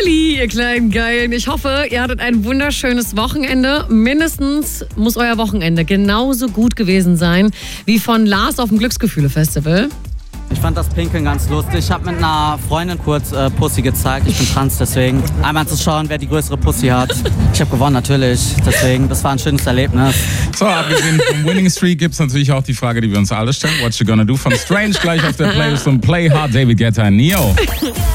Halli, ihr kleinen Geilen. Ich hoffe, ihr hattet ein wunderschönes Wochenende. Mindestens muss euer Wochenende genauso gut gewesen sein wie von Lars auf dem Glücksgefühle-Festival. Ich fand das Pinkeln ganz lustig. Ich habe mit einer Freundin kurz Pussy gezeigt. Ich bin trans, deswegen einmal zu schauen, wer die größere Pussy hat. Ich habe gewonnen, natürlich. Deswegen, das war ein schönes Erlebnis. So, abgesehen vom Winning Streak gibt es natürlich auch die Frage, die wir uns alle stellen. What you gonna do von Strange gleich auf der Playlist und Play Hard, David Guetta, Neo.